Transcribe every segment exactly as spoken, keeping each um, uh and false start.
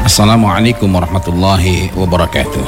Assalamualaikum warahmatullahi wabarakatuh.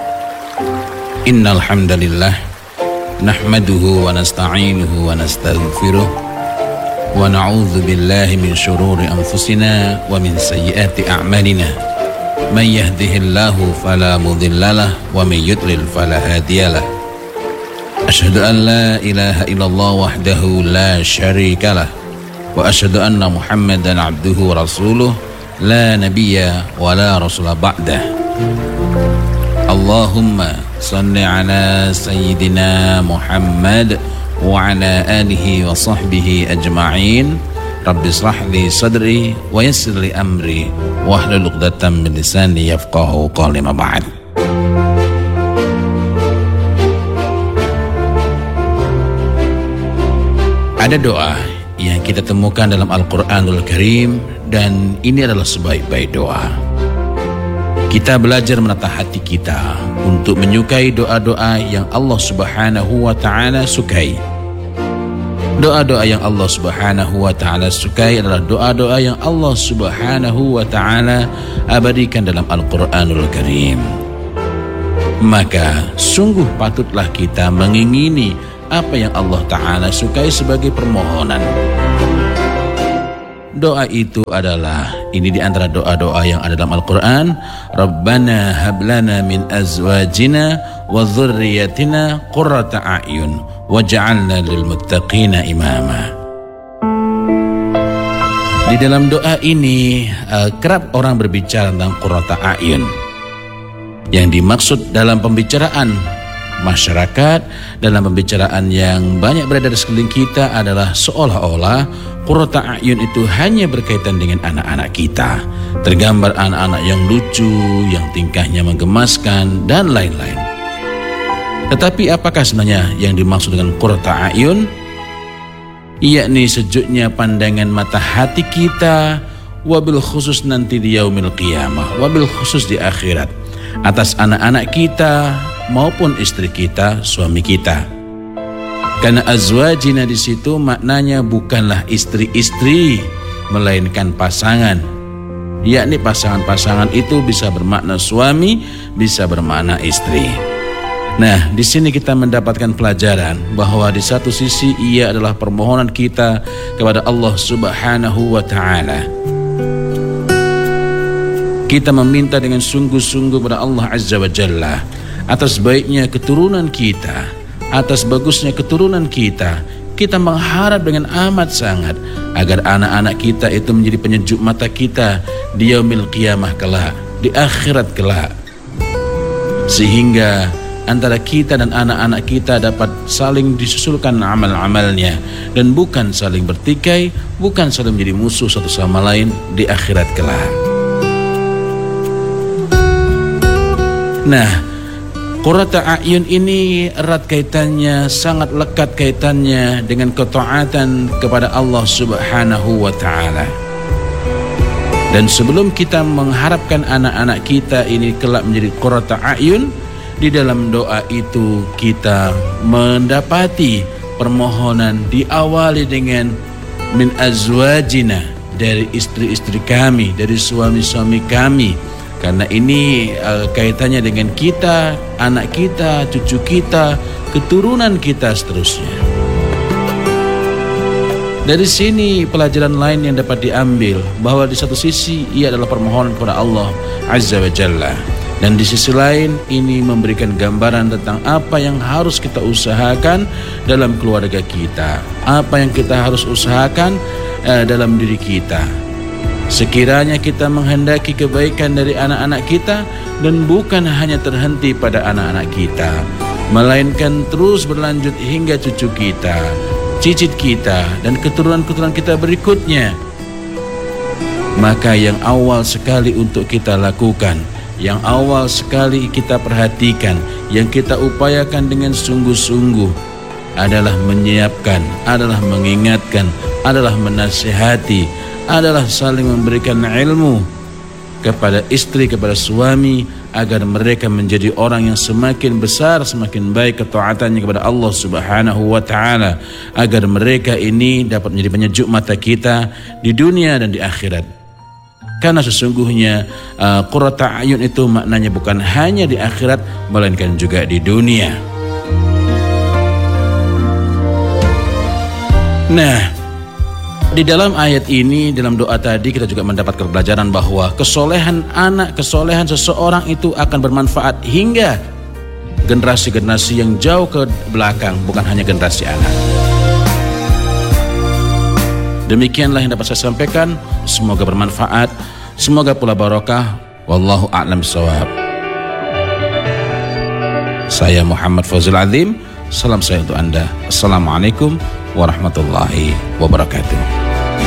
Innal hamdalillah nahmaduhu wa nasta'inuhu wa nastaghfiruh wa na'udzu billahi min shururi anfusina wa min sayyiati a'malina. May yahdihillahu fala mudhillalah wa may yudlil fala hadiyalah. Asyhadu an la ilaha illallah wahdahu la syarikalah wa asyhadu anna Muhammadan abduhu wa rasuluh la nabiyya wa la rasulah ba'dah. Allahumma salli ala sayyidina Muhammad wa ala alihi wa sahbihi ajma'in. Rabbi shrah li sadri wa yassir li amri wa hlul 'uqdatam min lisani yafqahu qawli. Ma ba'd. Ada doa yang kita temukan dalam Al-Quranul Karim, dan ini adalah sebaik-baik doa. Kita belajar menata hati kita untuk menyukai doa-doa yang Allah Subhanahu wa Ta'ala sukai. Doa-doa yang Allah Subhanahu wa Ta'ala sukai adalah doa-doa yang Allah Subhanahu wa Ta'ala abadikan dalam Al-Quranul Karim. Maka sungguh patutlah kita mengingini apa yang Allah Ta'ala sukai sebagai permohonan. Doa itu adalah, ini di antara doa-doa yang ada dalam Al-Quran. Rabbana hablana min azwajina wa dhurriyyatina qurrata a'yun waj'alna lil muttaqina imama. Di dalam doa ini uh, kerap orang berbicara tentang qurrata a'yun. Yang dimaksud dalam pembicaraan masyarakat, dalam pembicaraan yang banyak berada di sekeliling kita adalah seolah-olah qurrata a'yun itu hanya berkaitan dengan anak-anak kita. Tergambar anak-anak yang lucu, yang tingkahnya menggemaskan, dan lain-lain. Tetapi apakah sebenarnya yang dimaksud dengan qurrata a'yun? Yakni sejuknya pandangan mata hati kita, wabil khusus nanti di yaumil qiyamah, wabil khusus di akhirat, atas anak-anak kita maupun istri kita, suami kita. Karena azwajina di situ maknanya bukanlah istri-istri, melainkan pasangan. Yakni pasangan-pasangan itu bisa bermakna suami, bisa bermakna istri. Nah, di sini kita mendapatkan pelajaran bahwa di satu sisi ia adalah permohonan kita kepada Allah Subhanahu wa Ta'ala. Kita meminta dengan sungguh-sungguh kepada Allah Azza wa Jalla atas baiknya keturunan kita, atas bagusnya keturunan kita. Kita mengharap dengan amat sangat agar anak-anak kita itu menjadi penyejuk mata kita di yaumil qiyamah kelak, di akhirat kelak, sehingga antara kita dan anak-anak kita dapat saling disusulkan amal-amalnya, dan bukan saling bertikai, bukan saling menjadi musuh satu sama lain di akhirat kelak. Nah, qurrata a'yun ini erat kaitannya, sangat lekat kaitannya dengan ketaatan kepada Allah Subhanahu wa Ta'ala. Dan sebelum kita mengharapkan anak-anak kita ini kelak menjadi qurrata a'yun, di dalam doa itu kita mendapati permohonan diawali dengan min azwajina, dari istri-istri kami, dari suami-suami kami. Karena ini uh, kaitannya dengan kita, anak kita, cucu kita, keturunan kita seterusnya. Dari sini pelajaran lain yang dapat diambil, bahwa di satu sisi ia adalah permohonan kepada Allah Azza wa Jalla, dan di sisi lain ini memberikan gambaran tentang apa yang harus kita usahakan dalam keluarga kita, apa yang kita harus usahakan uh, dalam diri kita. Sekiranya kita menghendaki kebaikan dari anak-anak kita, dan bukan hanya terhenti pada anak-anak kita, melainkan terus berlanjut hingga cucu kita, cicit kita, dan keturunan-keturunan kita berikutnya. Maka yang awal sekali untuk kita lakukan, yang awal sekali kita perhatikan, yang kita upayakan dengan sungguh-sungguh adalah menyiapkan, adalah mengingatkan, adalah menasihati, adalah saling memberikan ilmu kepada istri, kepada suami, agar mereka menjadi orang yang semakin besar, semakin baik ketaatannya kepada Allah Subhanahu wa Ta'ala, agar mereka ini dapat menjadi penyejuk mata kita di dunia dan di akhirat. Karena sesungguhnya uh, qurrata a'yun itu maknanya bukan hanya di akhirat, melainkan juga di dunia. Nah, di dalam ayat ini, dalam doa tadi kita juga mendapatkan pelajaran bahwa kesolehan anak, kesolehan seseorang itu akan bermanfaat hingga generasi-generasi yang jauh ke belakang, bukan hanya generasi anak. Demikianlah yang dapat saya sampaikan. Semoga bermanfaat, semoga pula barokah. Wallahu a'lam bishawab. Saya Muhammad Fawzul Adzim. Salam saya untuk Anda. Assalamualaikum warahmatullahi wabarakatuh.